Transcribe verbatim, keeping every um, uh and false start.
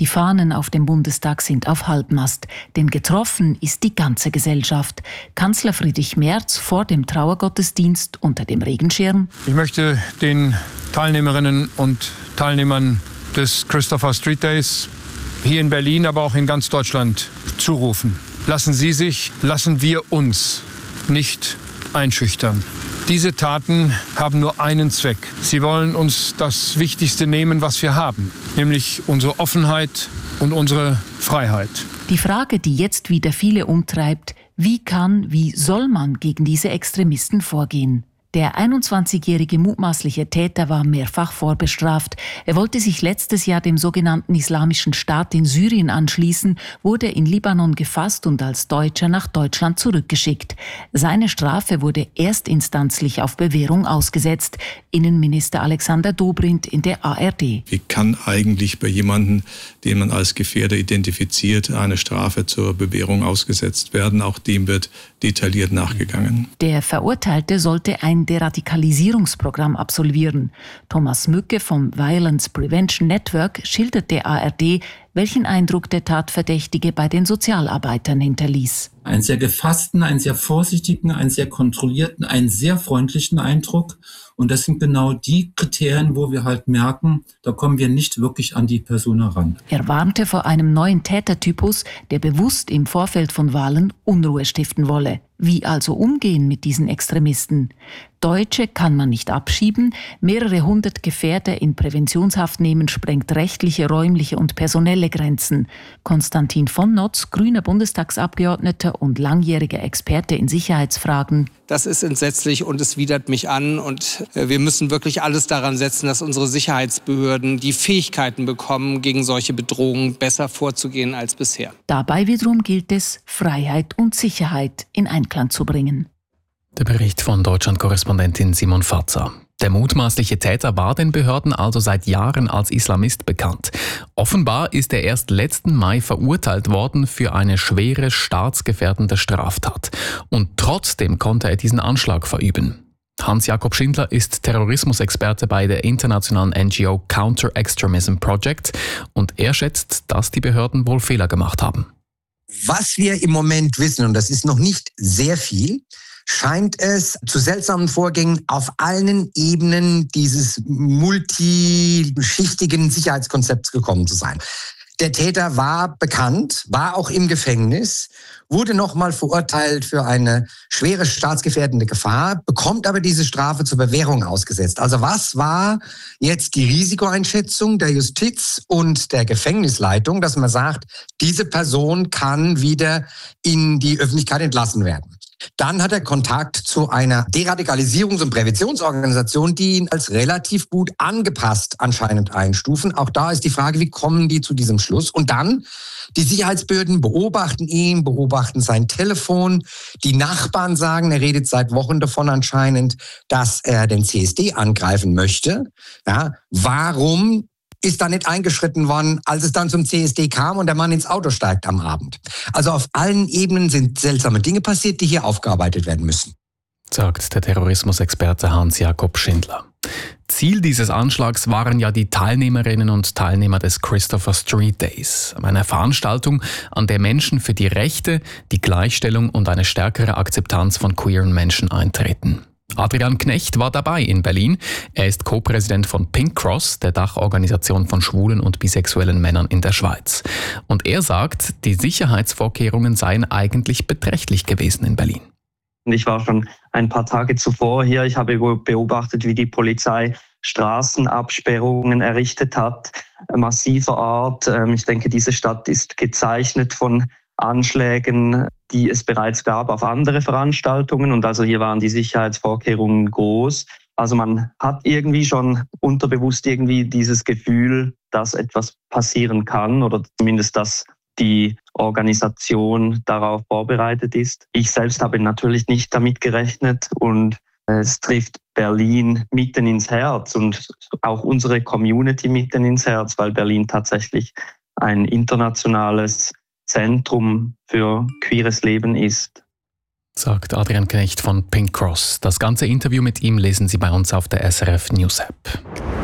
Die Fahnen auf dem Bundestag sind auf Halbmast, denn getroffen ist die ganze Gesellschaft. Kanzler Friedrich Merz vor dem Trauergottesdienst unter dem Regenschirm. Ich möchte den Teilnehmerinnen und Teilnehmern des Christopher Street Days hier in Berlin, aber auch in ganz Deutschland zurufen. Lassen Sie sich, lassen wir uns nicht einschüchtern. Diese Taten haben nur einen Zweck. Sie wollen uns das Wichtigste nehmen, was wir haben, nämlich unsere Offenheit und unsere Freiheit. Die Frage, die jetzt wieder viele umtreibt: Wie kann, wie soll man gegen diese Extremisten vorgehen? Der einundzwanzigjährige mutmaßliche Täter war mehrfach vorbestraft. Er wollte sich letztes Jahr dem sogenannten Islamischen Staat in Syrien anschließen, wurde in Libanon gefasst und als Deutscher nach Deutschland zurückgeschickt. Seine Strafe wurde erstinstanzlich auf Bewährung ausgesetzt. Innenminister Alexander Dobrindt in der A R D. Wie kann eigentlich bei jemandem, den man als Gefährder identifiziert, eine Strafe zur Bewährung ausgesetzt werden? Auch dem wird detailliert nachgegangen. Der Verurteilte sollte ein Deradikalisierungsprogramm absolvieren. Thomas Mücke vom Violence Prevention Network schildert der A R D, welchen Eindruck der Tatverdächtige bei den Sozialarbeitern hinterließ. Einen sehr gefassten, einen sehr vorsichtigen, einen sehr kontrollierten, einen sehr freundlichen Eindruck. Und das sind genau die Kriterien, wo wir halt merken, da kommen wir nicht wirklich an die Person heran. Er warnte vor einem neuen Tätertypus, der bewusst im Vorfeld von Wahlen Unruhe stiften wolle. Wie also umgehen mit diesen Extremisten? Deutsche kann man nicht abschieben. Mehrere hundert Gefährder in Präventionshaft nehmen sprengt rechtliche, räumliche und personelle Grenzen. Konstantin von Notz, grüner Bundestagsabgeordneter und langjähriger Experte in Sicherheitsfragen. Das ist entsetzlich und es widert mich an. Und wir müssen wirklich alles daran setzen, dass unsere Sicherheitsbehörden die Fähigkeiten bekommen, gegen solche Bedrohungen besser vorzugehen als bisher. Dabei wiederum gilt es, Freiheit und Sicherheit in Einklang zu bringen. Der Bericht von Deutschland-Korrespondentin Simon Fatzer. Der mutmaßliche Täter war den Behörden also seit Jahren als Islamist bekannt. Offenbar ist er erst letzten Mai verurteilt worden für eine schwere staatsgefährdende Straftat. Und trotzdem konnte er diesen Anschlag verüben. Hans-Jakob Schindler ist Terrorismusexperte bei der internationalen N G O Counter-Extremism Project und er schätzt, dass die Behörden wohl Fehler gemacht haben. Was wir im Moment wissen, und das ist noch nicht sehr viel, scheint es zu seltsamen Vorgängen auf allen Ebenen dieses multischichtigen Sicherheitskonzepts gekommen zu sein. Der Täter war bekannt, war auch im Gefängnis, wurde nochmal verurteilt für eine schwere staatsgefährdende Gefahr, bekommt aber diese Strafe zur Bewährung ausgesetzt. Also was war jetzt die Risikoeinschätzung der Justiz und der Gefängnisleitung, dass man sagt, diese Person kann wieder in die Öffentlichkeit entlassen werden? Dann hat er Kontakt zu einer Deradikalisierungs- und Präventionsorganisation, die ihn als relativ gut angepasst anscheinend einstufen. Auch da ist die Frage, wie kommen die zu diesem Schluss? Und dann, die Sicherheitsbehörden beobachten ihn, beobachten sein Telefon. Die Nachbarn sagen, er redet seit Wochen davon anscheinend, dass er den C S D angreifen möchte. Ja, warum ist da nicht eingeschritten worden, als es dann zum C S D kam und der Mann ins Auto steigt am Abend? Also auf allen Ebenen sind seltsame Dinge passiert, die hier aufgearbeitet werden müssen. Sagt der Terrorismusexperte Hans-Jakob Schindler. Ziel dieses Anschlags waren ja die Teilnehmerinnen und Teilnehmer des Christopher Street Days, einer Veranstaltung, an der Menschen für die Rechte, die Gleichstellung und eine stärkere Akzeptanz von queeren Menschen eintreten. Adrian Knecht war dabei in Berlin. Er ist Co-Präsident von Pink Cross, der Dachorganisation von schwulen und bisexuellen Männern in der Schweiz. Und er sagt, die Sicherheitsvorkehrungen seien eigentlich beträchtlich gewesen in Berlin. Ich war schon ein paar Tage zuvor hier. Ich habe beobachtet, wie die Polizei Straßenabsperrungen errichtet hat, massiver Art. Ich denke, diese Stadt ist gezeichnet von Anschlägen, die es bereits gab auf andere Veranstaltungen. Und also hier waren die Sicherheitsvorkehrungen groß. Also man hat irgendwie schon unterbewusst irgendwie dieses Gefühl, dass etwas passieren kann oder zumindest, dass die Organisation darauf vorbereitet ist. Ich selbst habe natürlich nicht damit gerechnet und es trifft Berlin mitten ins Herz und auch unsere Community mitten ins Herz, weil Berlin tatsächlich ein internationales Zentrum für queeres Leben ist. Sagt Adrian Knecht von Pink Cross. Das ganze Interview mit ihm lesen Sie bei uns auf der S R F News App.